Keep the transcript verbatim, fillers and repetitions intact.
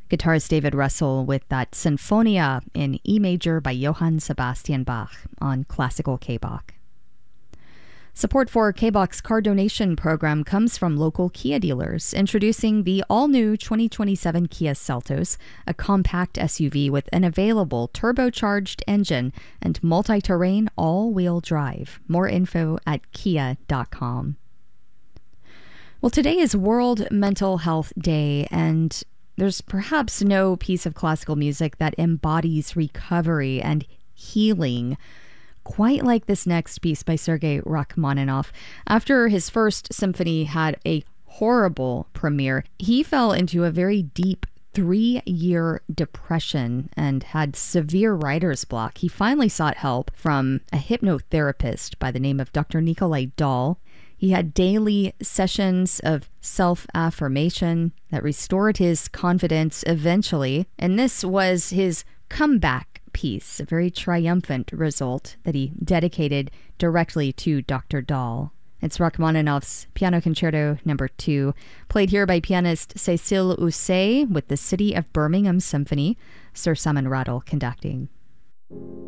Guitarist David Russell with that Sinfonia in E major by Johann Sebastian Bach on Classical K-Bach. Support for K-Bach's car donation program comes from local Kia dealers, introducing the all-new twenty twenty-seven Kia Seltos, a compact S U V with an available turbocharged engine and multi-terrain all-wheel drive. More info at kia dot com. Well, today is World Mental Health Day, and there's perhaps no piece of classical music that embodies recovery and healing quite like this next piece by Sergei Rachmaninoff. After his first symphony had a horrible premiere, he fell into a very deep three-year depression and had severe writer's block. He finally sought help from a hypnotherapist by the name of Doctor Nikolai Dahl. He had daily sessions of self-affirmation that restored his confidence eventually, and this was his comeback piece, a very triumphant result that he dedicated directly to Doctor Dahl. It's Rachmaninoff's Piano Concerto Number two, played here by pianist Cécile Housset with the City of Birmingham Symphony, Sir Simon Rattle conducting.